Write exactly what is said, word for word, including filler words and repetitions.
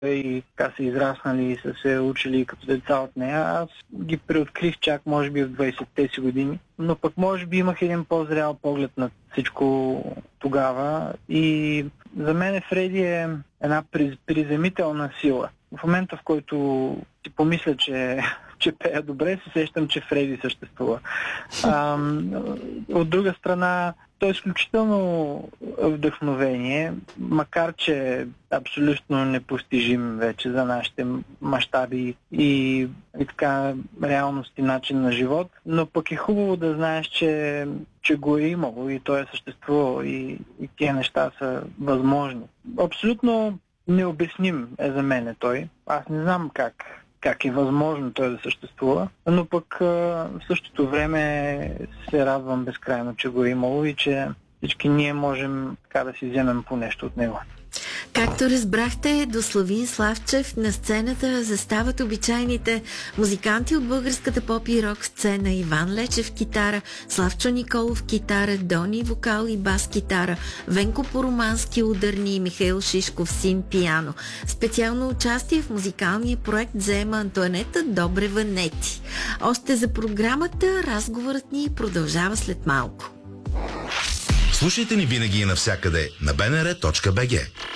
и така са израснали и са се учили като деца от нея. Аз ги преоткрих чак може би в двайсетте си години, но пък може би имах един по-зрял поглед на всичко тогава и за мен Фреди е една приземителна сила. В момента, в който си помисля, че, че пея добре, се сещам, че Фреди съществува. А, от друга страна, той е изключително вдъхновение, макар че е абсолютно непостижим вече за нашите мащаби и, и така реалност и начин на живот, но пък е хубаво да знаеш, че, че го е имало и той е съществувал и, и тия неща са възможни. Абсолютно необясним е за мен той. Аз не знам как, как е възможно той да съществува, но пък в същото време се радвам безкрайно, че го е имало и че всички ние можем така да си вземем по нещо от него. Както разбрахте, до Славин Славчев на сцената застават обичайните музиканти от българската поп и рок сцена: Иван Лечев китара, Славчо Николов китара, Дони вокал и бас китара, Венко Поромански ударни и Михаил Шишков син пиано. Специално участие в музикалния проект заема Антоанета Добрева-Нети. Още за програмата разговорът ни продължава след малко. Слушайте ни винаги и навсякъде на би ен ар точка би джи.